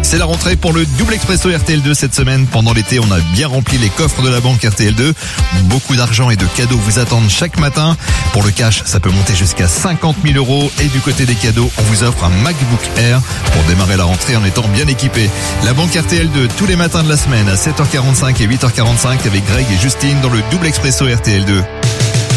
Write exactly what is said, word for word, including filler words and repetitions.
C'est la rentrée pour le double expresso R T L deux cette semaine. Pendant l'été, on a bien rempli les coffres de la banque R T L deux. Beaucoup d'argent et de cadeaux vous attendent chaque matin. Pour le cash, ça peut monter jusqu'à cinquante mille euros. Et du côté des cadeaux, on vous offre un MacBook Air pour démarrer la rentrée en étant bien équipé. La banque R T L deux, tous les matins de la semaine à sept heures quarante-cinq et huit heures quarante-cinq avec Greg et Justine dans le double expresso R T L deux.